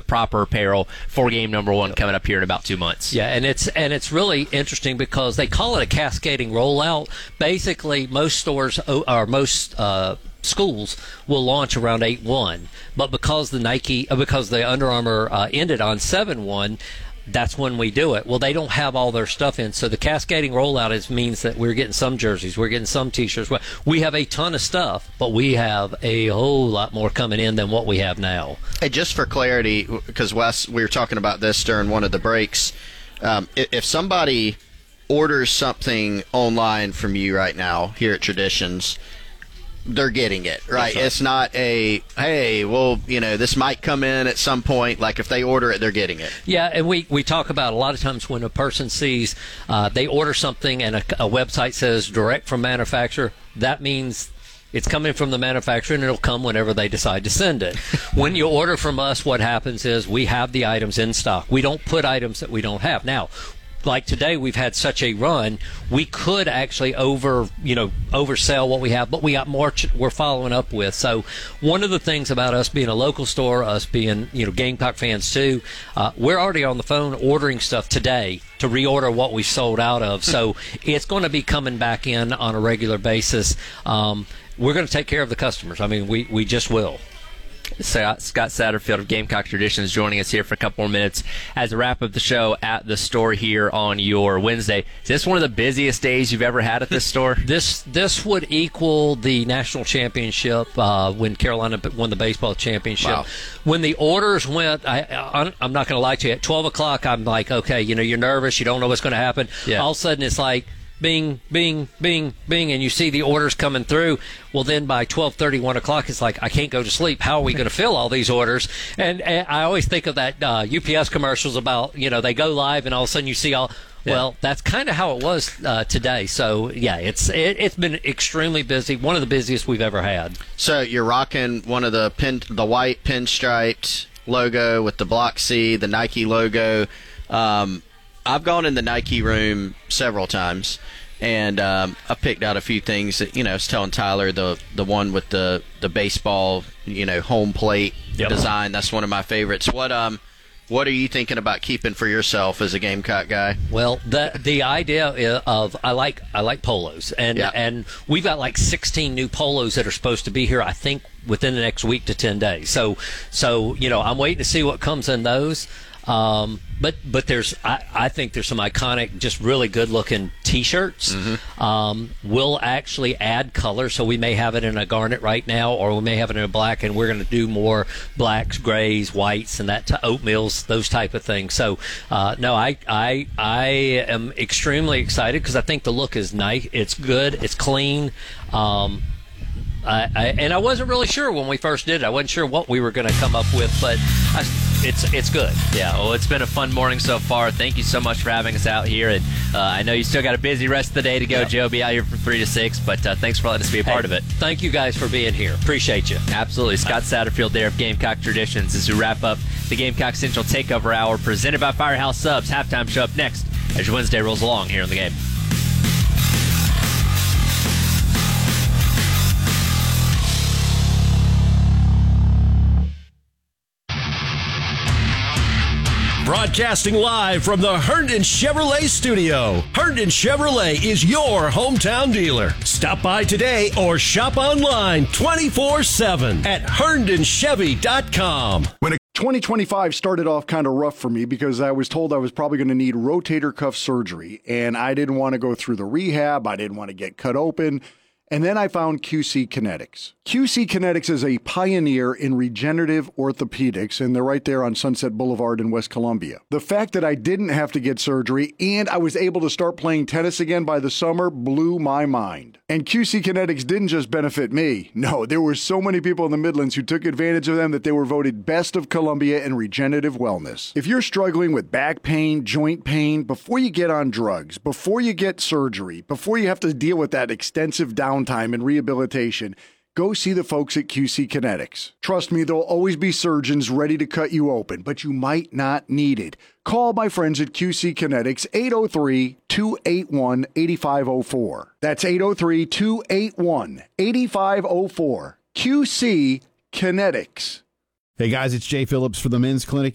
proper apparel for game number one coming up here in about 2 months. Yeah, and it's really interesting because they call it a cascading rollout. Basically, most stores or most schools will launch around 8/1, but because the Under Armour ended on 7/1, that's when we do it. Well, they don't have all their stuff in, so the cascading rollout means that we're getting some jerseys, we're getting some T-shirts. We have a ton of stuff, but we have a whole lot more coming in than what we have now. Hey, just for clarity, because Wes, we were talking about this during one of the breaks, if somebody orders something online from you right now here at Traditions, they're getting it, right? It's not hey, well, this might come in at some point. Like, if they order it, they're getting it. Yeah, and we talk about a lot of times when a person sees they order something and a website says direct from manufacturer, that means it's coming from the manufacturer, and it'll come whenever they decide to send it. When you order from us, what happens is we have the items in stock. We don't put items that we don't have. Now, like today, we've had such a run, we could actually oversell what we have, but we got more we're following up with. So one of the things about us being a local store, us being Gamecock fans too, we're already on the phone ordering stuff today to reorder what we sold out of. So it's going to be coming back in on a regular basis. We're going to take care of the customers. I mean, we just will. Scott Satterfield of Gamecock Traditions joining us here for a couple more minutes as a wrap up the show at the store here on your Wednesday. Is this one of the busiest days you've ever had at this store? This would equal the national championship when Carolina won the baseball championship. Wow. When the orders went, I'm not going to lie to you, at 12 o'clock I'm like, okay, you're nervous, you don't know what's going to happen. Yeah. All of a sudden it's like, bing, bing, bing, bing, and you see the orders coming through. Well, then by 12:30, 1 o'clock, it's like, I can't go to sleep. How are we going to fill all these orders? And I always think of that UPS commercials about, they go live and all of a sudden you see all. Yeah. Well, that's kind of how it was today. So, yeah, it's been extremely busy, one of the busiest we've ever had. So you're rocking one of the white pinstriped logo with the Block C, the Nike logo. I've gone in the Nike room several times, and I've picked out a few things that, I was telling Tyler, the one with the baseball, home plate design, that's one of my favorites. What are you thinking about keeping for yourself as a Gamecock guy? Well, the idea of I like polos, and we've got like 16 new polos that are supposed to be here, I think, within the next week to 10 days. So I'm waiting to see what comes in those. But I think there's some iconic, just really good looking T-shirts. Mm-hmm. We'll actually add color, so we may have it in a garnet right now, or we may have it in a black, and we're going to do more blacks, grays, whites, and oatmeals, those type of things. So no, I am extremely excited because I think the look is nice. It's good. It's clean. And I wasn't really sure when we first did it. I wasn't sure what we were going to come up with, but it's good. Yeah, well, it's been a fun morning so far. Thank you so much for having us out here. And I know you still got a busy rest of the day to go, Joe. Be out here from 3 to 6, but thanks for letting us be a part of it. Thank you guys for being here. Appreciate you. Absolutely. Scott Satterfield there of Gamecock Traditions as we wrap up the Gamecock Central Takeover Hour presented by Firehouse Subs. Halftime show up next as your Wednesday rolls along here in the game. Broadcasting live from the Herndon Chevrolet studio. Herndon Chevrolet is your hometown dealer. Stop by today or shop online 24/7 at HerndonChevy.com. When 2025 started off kind of rough for me because I was told I was probably going to need rotator cuff surgery, and I didn't want to go through the rehab. I didn't want to get cut open. And then I found QC Kinetics. QC Kinetics is a pioneer in regenerative orthopedics, and they're right there on Sunset Boulevard in West Columbia. The fact that I didn't have to get surgery and I was able to start playing tennis again by the summer blew my mind. And QC Kinetics didn't just benefit me. No, there were so many people in the Midlands who took advantage of them that they were voted best of Columbia in regenerative wellness. If you're struggling with back pain, joint pain, before you get on drugs, before you get surgery, before you have to deal with that extensive downtime and rehabilitation, go see the folks at QC Kinetics. Trust me, there'll always be surgeons ready to cut you open, but you might not need it. Call my friends at QC Kinetics, 803-281-8504. That's 803-281-8504. QC Kinetics. Hey guys, it's Jay Phillips for the Men's Clinic.